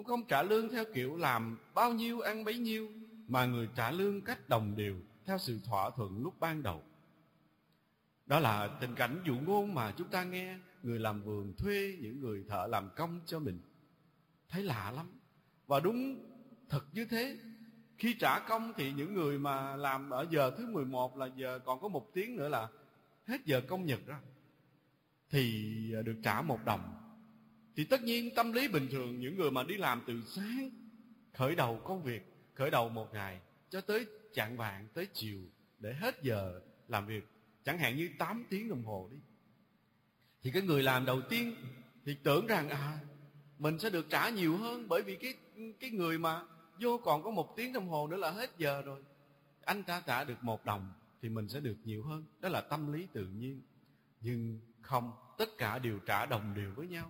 cũng không trả lương theo kiểu làm bao nhiêu ăn bấy nhiêu, mà người trả lương cách đồng đều theo sự thỏa thuận lúc ban đầu. Đó là tình cảnh dụ ngôn mà chúng ta nghe người làm vườn thuê những người thợ làm công cho mình. Thấy lạ lắm. Và đúng thật như thế. Khi trả công thì những người mà làm ở giờ thứ 11 là giờ còn có 1 tiếng nữa là hết giờ công nhật đó, thì được trả 1 đồng. Thì tất nhiên tâm lý bình thường những người mà đi làm từ sáng, khởi đầu công việc, khởi đầu một ngày cho tới chạng vạng, tới chiều để hết giờ làm việc, chẳng hạn như 8 tiếng đồng hồ đi, thì cái người làm đầu tiên thì tưởng rằng mình sẽ được trả nhiều hơn, bởi vì cái người mà vô còn có 1 tiếng đồng hồ nữa là hết giờ rồi, anh ta trả được 1 đồng thì mình sẽ được nhiều hơn. Đó là tâm lý tự nhiên. Nhưng không, tất cả đều trả đồng đều với nhau.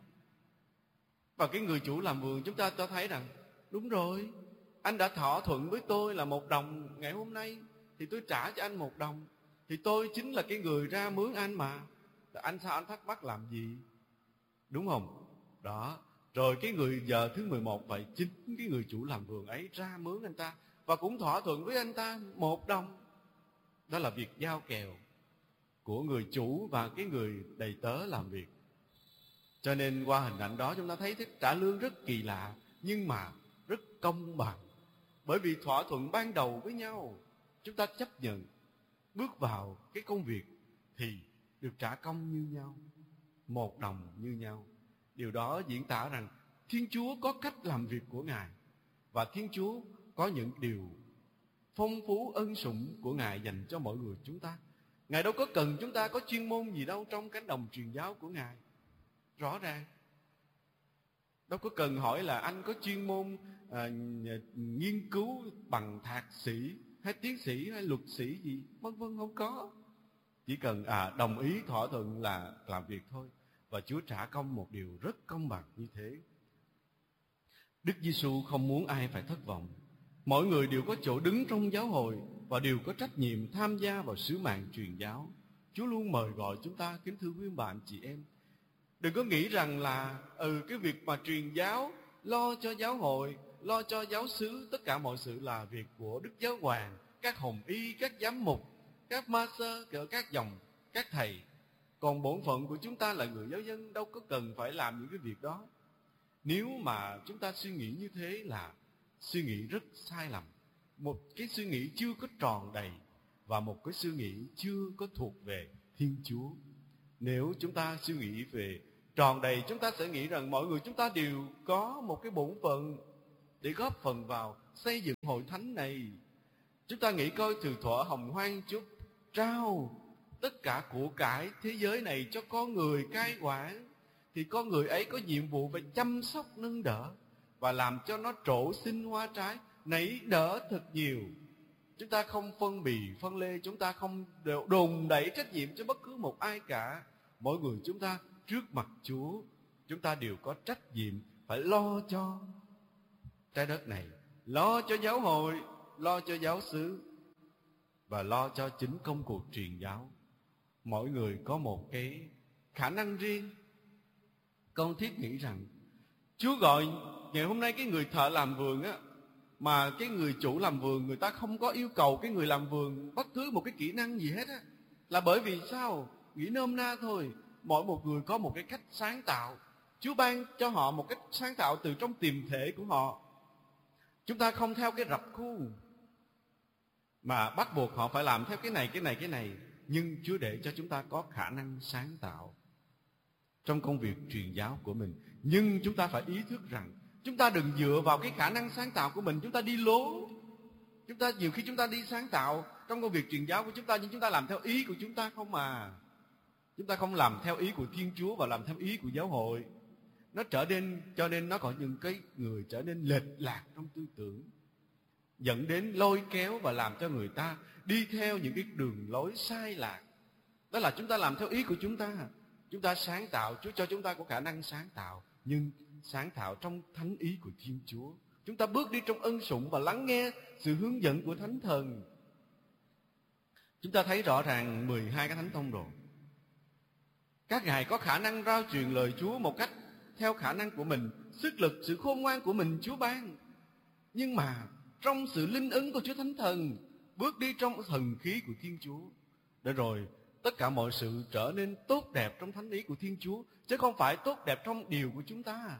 Và cái người chủ làm vườn chúng ta cho thấy rằng đúng rồi, anh đã thỏa thuận với tôi là 1 đồng ngày hôm nay, thì tôi trả cho anh 1 đồng. Thì tôi chính là cái người ra mướn anh mà. Anh sao anh thắc mắc làm gì? Đúng không? Đó. Rồi cái người giờ thứ 11 vậy, chính cái người chủ làm vườn ấy ra mướn anh ta, và cũng thỏa thuận với anh ta 1 đồng. Đó là việc giao kèo của người chủ và cái người đầy tớ làm việc. Cho nên qua hình ảnh đó chúng ta thấy thức trả lương rất kỳ lạ, nhưng mà rất công bằng. Bởi vì thỏa thuận ban đầu với nhau, chúng ta chấp nhận bước vào cái công việc thì được trả công như nhau, 1 đồng như nhau. Điều đó diễn tả rằng Thiên Chúa có cách làm việc của Ngài, và Thiên Chúa có những điều phong phú ân sủng của Ngài dành cho mỗi người chúng ta. Ngài đâu có cần chúng ta có chuyên môn gì đâu trong cánh đồng truyền giáo của Ngài. Rõ ràng đâu có cần hỏi là anh có chuyên môn nghiên cứu bằng thạc sĩ hay tiến sĩ hay luật sĩ gì, vân vân, không có. Chỉ cần đồng ý thỏa thuận là làm việc thôi. Và Chúa trả công một điều rất công bằng như thế. Đức Giêsu không muốn ai phải thất vọng. Mỗi người đều có chỗ đứng trong giáo hội và đều có trách nhiệm tham gia vào sứ mạng truyền giáo. Chúa luôn mời gọi chúng ta, kính thưa quý bạn chị em, đừng có nghĩ rằng là cái việc mà truyền giáo, lo cho giáo hội, lo cho giáo xứ, tất cả mọi sự là việc của Đức Giáo Hoàng, các hồng y, các giám mục, các ma sơ, các dòng, các thầy. Còn bổn phận của chúng ta là người giáo dân đâu có cần phải làm những cái việc đó. Nếu mà chúng ta suy nghĩ như thế là suy nghĩ rất sai lầm. Một cái suy nghĩ chưa có tròn đầy, và một cái suy nghĩ chưa có thuộc về Thiên Chúa. Nếu chúng ta suy nghĩ về tròn đầy, chúng ta sẽ nghĩ rằng mọi người chúng ta đều có một cái bổn phận để góp phần vào xây dựng hội thánh này. Chúng ta nghĩ coi, từ thuở hồng hoang Chúa trao tất cả của cải thế giới này cho con người cai quản, thì con người ấy có nhiệm vụ phải chăm sóc nâng đỡ và làm cho nó trổ sinh hoa trái, nảy nở thật nhiều. Chúng ta không phân bì phân lê, chúng ta không đùn đẩy trách nhiệm cho bất cứ một ai cả. Mỗi người chúng ta trước mặt Chúa, chúng ta đều có trách nhiệm phải lo cho trái đất này, lo cho giáo hội, lo cho giáo xứ, và lo cho chính công cuộc truyền giáo. Mỗi người có một cái khả năng riêng. Con thiết nghĩ rằng Chúa gọi ngày hôm nay cái người thợ làm vườn á, mà cái người chủ làm vườn người ta không có yêu cầu cái người làm vườn bất cứ một cái kỹ năng gì hết á, là bởi vì sao? Nghĩ nôm na thôi, mỗi một người có một cái cách sáng tạo. Chúa ban cho họ một cách sáng tạo từ trong tiềm thể của họ. Chúng ta không theo cái rập khuôn mà bắt buộc họ phải làm theo cái này. Nhưng Chúa để cho chúng ta có khả năng sáng tạo trong công việc truyền giáo của mình. Nhưng chúng ta phải ý thức rằng chúng ta đừng dựa vào cái khả năng sáng tạo của mình, chúng ta đi lố. Nhiều khi chúng ta đi sáng tạo trong công việc truyền giáo của chúng ta, nhưng chúng ta làm theo ý của chúng ta không à. Chúng ta không làm theo ý của Thiên Chúa và làm theo ý của giáo hội. Cho nên nó có những cái người trở nên lệch lạc trong tư tưởng, dẫn đến lôi kéo và làm cho người ta đi theo những cái đường lối sai lạc. Đó là chúng ta làm theo ý của chúng ta. Chúng ta sáng tạo, Chúa cho chúng ta có khả năng sáng tạo, nhưng sáng tạo trong thánh ý của Thiên Chúa. Chúng ta bước đi trong ân sủng và lắng nghe sự hướng dẫn của Thánh Thần. Chúng ta thấy rõ ràng 12 cái thánh tông đồ, các ngài có khả năng rao truyền lời Chúa một cách theo khả năng của mình, sức lực, sự khôn ngoan của mình Chúa ban. Nhưng mà trong sự linh ứng của Chúa Thánh Thần, bước đi trong thần khí của Thiên Chúa, để rồi tất cả mọi sự trở nên tốt đẹp trong thánh ý của Thiên Chúa, chứ không phải tốt đẹp trong điều của chúng ta.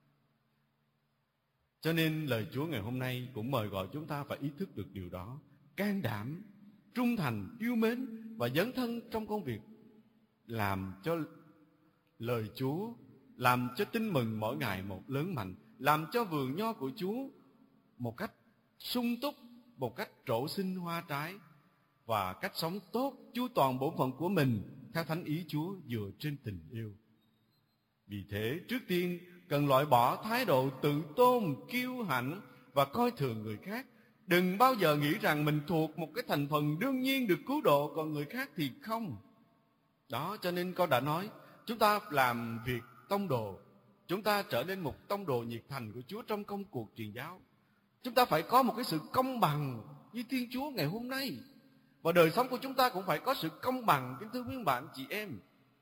Cho nên lời Chúa ngày hôm nay cũng mời gọi chúng ta phải ý thức được điều đó. Can đảm, trung thành, yêu mến và dấn thân trong công việc, làm cho lời Chúa, làm cho tin mừng mỗi ngày một lớn mạnh, làm cho vườn nho của Chúa một cách sung túc, một cách trổ sinh hoa trái, và cách sống tốt chu toàn bổn phận của mình theo thánh ý Chúa dựa trên tình yêu. Vì thế, trước tiên cần loại bỏ thái độ tự tôn, kiêu hãnh và coi thường người khác. Đừng bao giờ nghĩ rằng mình thuộc một cái thành phần đương nhiên được cứu độ, còn người khác thì không. Đó, cho nên con đã nói, chúng ta làm việc tông đồ, chúng ta trở nên một tông đồ nhiệt thành của Chúa trong công cuộc truyền giáo. Chúng ta phải có một cái sự công bằng như Thiên Chúa ngày hôm nay. Và đời sống của chúng ta cũng phải có sự công bằng, kính thưa quý bạn chị em.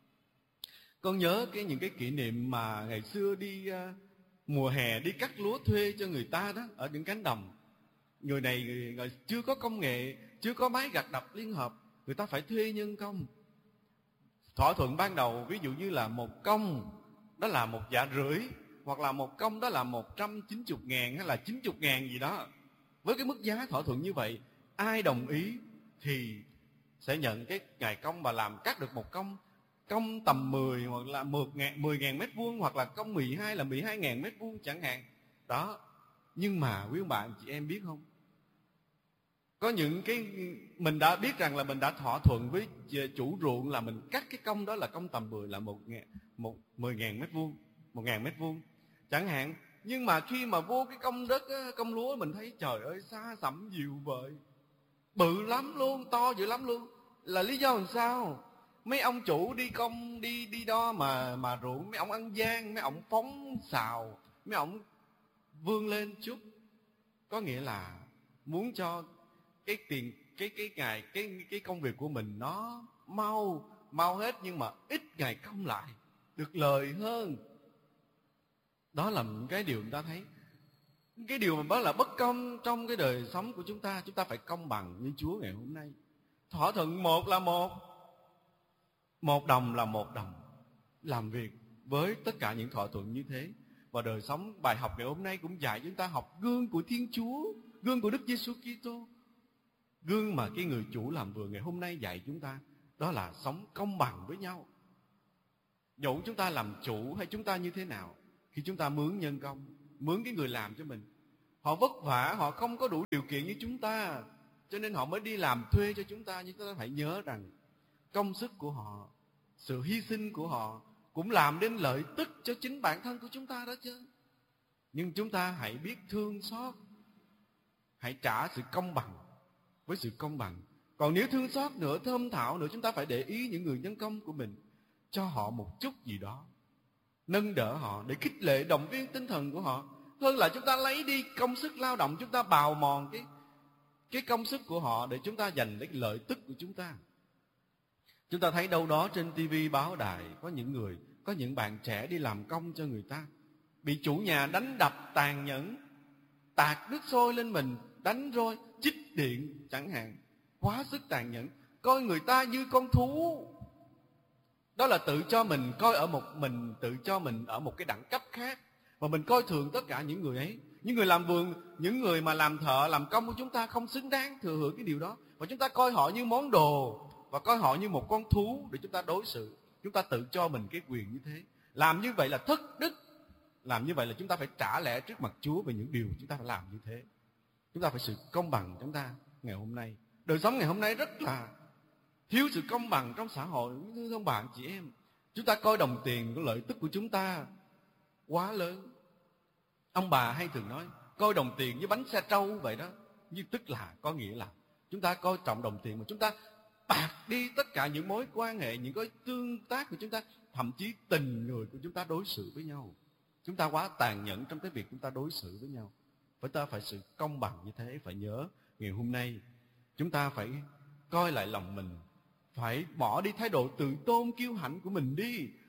Con nhớ những cái kỷ niệm mà ngày xưa đi mùa hè đi cắt lúa thuê cho người ta đó, ở những cánh đồng. Người này người chưa có công nghệ, chưa có máy gặt đập liên hợp, người ta phải thuê nhân công. Thỏa thuận ban đầu ví dụ như là một công đó là 1,5 dạ, hoặc là một công đó là 190.000 hay là 90.000 gì đó. Với cái mức giá thỏa thuận như vậy, ai đồng ý thì sẽ nhận cái ngày công và làm cắt được một công tầm 10 hoặc là 10.000 mét vuông, hoặc là công 12 là 12.000 mét vuông chẳng hạn. Đó. Nhưng mà quý ông bạn chị em biết không? Có những cái mình đã biết rằng là mình đã thỏa thuận với chủ ruộng là mình cắt cái công đó là công tầm 10 là 10.000 mét vuông, 1.000 mét vuông chẳng hạn. Nhưng mà khi mà vô cái công đất, công lúa, mình thấy trời ơi xa xăm dịu vợi, bự lắm luôn, to dữ lắm luôn. Là lý do làm sao? Mấy ông chủ đi công đi đo mà ruộng, mấy ông ăn gian, mấy ông phóng xào, mấy ông vươn lên chút. Có nghĩa là muốn cho cái tiền cái công việc của mình nó mau hết, nhưng mà ít ngày công lại được lời hơn. Đó là cái điều chúng ta thấy. Cái điều mà đó là bất công trong cái đời sống của chúng ta. Chúng ta phải công bằng như Chúa ngày hôm nay. Thỏa thuận một là một đồng là một đồng. Làm việc với tất cả những thỏa thuận như thế. Và đời sống bài học ngày hôm nay cũng dạy chúng ta học gương của Thiên Chúa, gương của Đức Giêsu Kitô, gương mà cái người chủ làm vườn ngày hôm nay dạy chúng ta. Đó là sống công bằng với nhau. Dẫu chúng ta làm chủ hay chúng ta như thế nào, khi chúng ta mướn nhân công, mướn cái người làm cho mình, họ vất vả, họ không có đủ điều kiện như chúng ta, cho nên họ mới đi làm thuê cho chúng ta. Nhưng chúng ta phải nhớ rằng công sức của họ, sự hy sinh của họ cũng làm đến lợi tức cho chính bản thân của chúng ta đó chứ. Nhưng chúng ta hãy biết thương xót, hãy trả sự công bằng với sự công bằng. Còn nếu thương xót nữa, thơm thảo nữa, chúng ta phải để ý những người nhân công của mình, cho họ một chút gì đó, nâng đỡ họ để khích lệ động viên tinh thần của họ, hơn là chúng ta lấy đi công sức lao động, chúng ta bào mòn cái công sức của họ để chúng ta giành lấy lợi tức của chúng ta. Chúng ta thấy đâu đó trên tivi báo đài có những bạn trẻ đi làm công cho người ta, bị chủ nhà đánh đập tàn nhẫn, tạt nước sôi lên mình, đánh roi, chích điện chẳng hạn, quá sức tàn nhẫn, coi người ta như con thú. Đó là tự cho mình ở một cái đẳng cấp khác, và mình coi thường tất cả những người ấy. Những người làm vườn, những người mà làm thợ, làm công của chúng ta không xứng đáng thừa hưởng cái điều đó, và chúng ta coi họ như món đồ và coi họ như một con thú để chúng ta đối xử. Chúng ta tự cho mình cái quyền như thế. Làm như vậy là thất đức. Làm như vậy là chúng ta phải trả lẽ trước mặt Chúa về những điều chúng ta phải làm như thế. Chúng ta phải sự công bằng chúng ta ngày hôm nay. Đời sống ngày hôm nay rất là thiếu sự công bằng trong xã hội. Thưa ông bạn chị em, chúng ta coi đồng tiền của lợi tức của chúng ta quá lớn. Ông bà hay thường nói coi đồng tiền với bánh xe trâu vậy đó. Nhưng tức là có nghĩa là chúng ta coi trọng đồng tiền mà chúng ta bạc đi tất cả những mối quan hệ, những cái tương tác của chúng ta, thậm chí tình người của chúng ta đối xử với nhau. Chúng ta quá tàn nhẫn trong cái việc chúng ta đối xử với nhau. Chúng ta phải sự công bằng như thế. Phải nhớ ngày hôm nay chúng ta phải coi lại lòng mình, phải bỏ đi thái độ tự tôn kiêu hãnh của mình đi,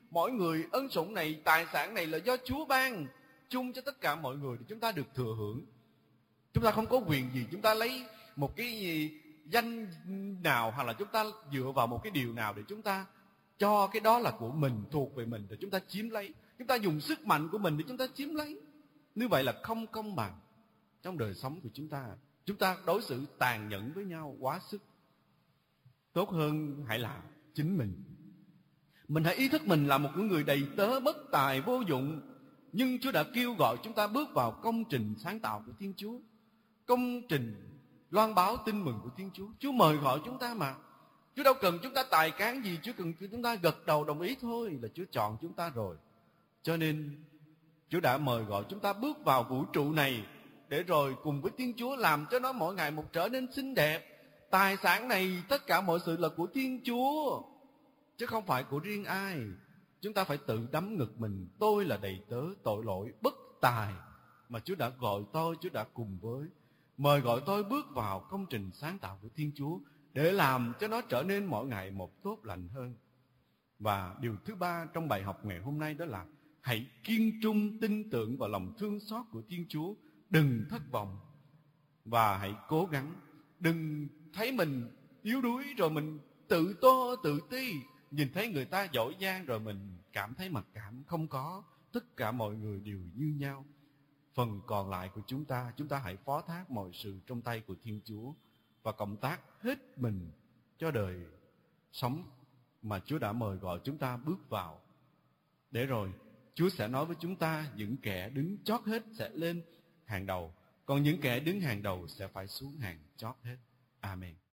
mỗi người ân sủng này, tài sản này là do Chúa ban chung cho tất cả mọi người để chúng ta được thừa hưởng. Chúng ta không có quyền gì chúng ta lấy một cái gì danh nào, hoặc là chúng ta dựa vào một cái điều nào để chúng ta cho cái đó là của mình, thuộc về mình, để chúng ta chiếm lấy. Chúng ta dùng sức mạnh của mình để chúng ta chiếm lấy. Như vậy là không công bằng trong đời sống của chúng ta. Chúng ta đối xử tàn nhẫn với nhau quá sức. Tốt hơn hãy là chính mình. Mình hãy ý thức mình là một người đầy tớ bất tài vô dụng, nhưng Chúa đã kêu gọi chúng ta bước vào công trình sáng tạo của Thiên Chúa, công trình loan báo tin mừng của Thiên Chúa. Chúa mời gọi chúng ta mà. Chúa đâu cần chúng ta tài cán gì, Chúa cần chúng ta gật đầu đồng ý thôi là Chúa chọn chúng ta rồi. Cho nên Chúa đã mời gọi chúng ta bước vào vũ trụ này, để rồi cùng với Thiên Chúa làm cho nó mỗi ngày một trở nên xinh đẹp. Tài sản này, tất cả mọi sự là của Thiên Chúa, chứ không phải của riêng ai. Chúng ta phải tự đấm ngực mình, tôi là đầy tớ tội lỗi bất tài, mà Chúa đã gọi tôi, Chúa đã cùng với mời gọi tôi bước vào công trình sáng tạo của Thiên Chúa, để làm cho nó trở nên mỗi ngày một tốt lành hơn. Và điều thứ ba trong bài học ngày hôm nay đó là hãy kiên trung tin tưởng vào lòng thương xót của Thiên Chúa. Đừng thất vọng và hãy cố gắng. Đừng thấy mình yếu đuối rồi mình tự tô tự ti, nhìn thấy người ta giỏi giang rồi mình cảm thấy mặc cảm. Không có, tất cả mọi người đều như nhau. Phần còn lại của chúng ta hãy phó thác mọi sự trong tay của Thiên Chúa và cộng tác hết mình cho đời sống mà Chúa đã mời gọi chúng ta bước vào. Để rồi Chúa sẽ nói với chúng ta, những kẻ đứng chót hết sẽ lên hàng đầu, còn những kẻ đứng hàng đầu sẽ phải xuống hàng chót hết. Amen.